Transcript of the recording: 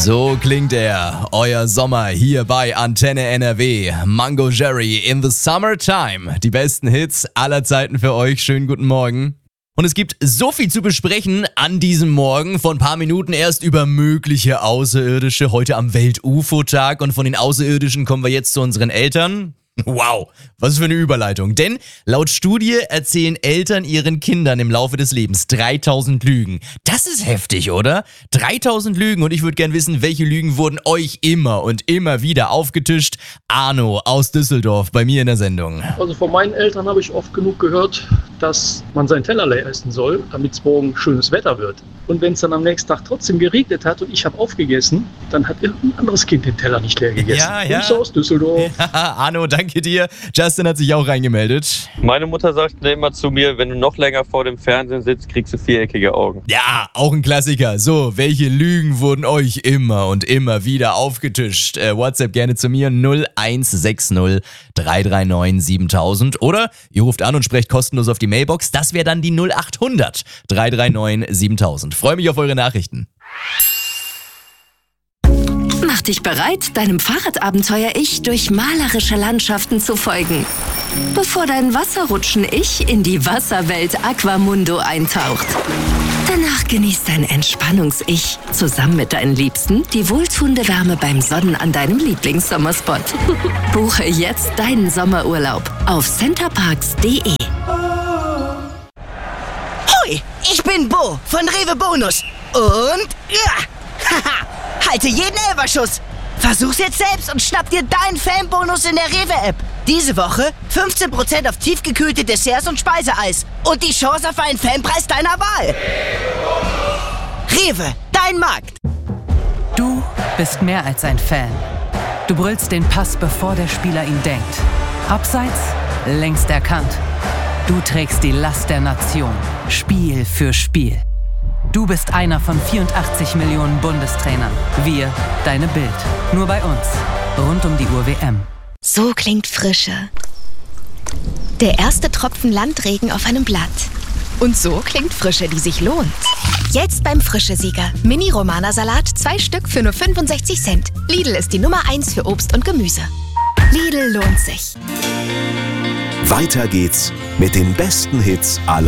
So klingt er, euer Sommer hier bei Antenne NRW. Mango Jerry in the Summertime. Die besten Hits aller Zeiten für euch. Schönen guten Morgen. Und es gibt so viel zu besprechen an diesem Morgen. Vor ein paar Minuten erst über mögliche Außerirdische, heute am Welt-UFO-Tag. Und von den Außerirdischen kommen wir jetzt zu unseren Eltern. Wow, was für eine Überleitung. Denn laut Studie erzählen Eltern ihren Kindern im Laufe des Lebens 3000 Lügen. Das ist heftig, oder? 3000 Lügen, und ich würde gern wissen, welche Lügen wurden euch immer und immer wieder aufgetischt? Arno aus Düsseldorf bei mir in der Sendung. Also von meinen Eltern habe ich oft genug gehört, dass man seinen Teller leer essen soll, damit es morgen schönes Wetter wird. Und wenn es dann am nächsten Tag trotzdem geregnet hat und ich habe aufgegessen, dann hat irgendein anderes Kind den Teller nicht leer gegessen. Ja. Grüße aus Düsseldorf. Ja, Arno, danke dir. Justin hat sich auch reingemeldet. Meine Mutter sagte immer zu mir, wenn du noch länger vor dem Fernsehen sitzt, kriegst du viereckige Augen. Ja, auch ein Klassiker. So, welche Lügen wurden euch immer und immer wieder aufgetischt? WhatsApp gerne zu mir 0160 339 7000 oder ihr ruft an und sprecht kostenlos auf die Mailbox. Das wäre dann die 0800 339 7000. Freue mich auf eure Nachrichten. Mach dich bereit, deinem Fahrradabenteuer-Ich durch malerische Landschaften zu folgen. Bevor dein Wasserrutschen-Ich in die Wasserwelt Aquamundo eintaucht. Danach genießt dein Entspannungs-Ich zusammen mit deinen Liebsten die wohltuende Wärme beim Sonnen an deinem Lieblingssommerspot. Buche jetzt deinen Sommerurlaub auf centerparks.de. Hoi, ich bin Bo von Rewe Bonus. Und halte jeden Elferschuss. Versuch's jetzt selbst und schnapp dir deinen Fanbonus in der Rewe-App. Diese Woche 15% auf tiefgekühlte Desserts und Speiseeis. Und die Chance auf einen Fanpreis deiner Wahl. Rewe, dein Markt. Du bist mehr als ein Fan. Du brüllst den Pass, bevor der Spieler ihn denkt. Abseits, längst erkannt. Du trägst die Last der Nation, Spiel für Spiel. Du bist einer von 84 Millionen Bundestrainern. Wir, deine Bild. Nur bei uns. Rund um die Uhr WM. So klingt Frische. Der erste Tropfen Landregen auf einem Blatt. Und so klingt Frische, die sich lohnt. Jetzt beim Frische-Sieger. Mini-Romana-Salat, 2 Stück für nur 65 Cent. Lidl ist die Nummer 1 für Obst und Gemüse. Lidl lohnt sich. Weiter geht's mit den besten Hits aller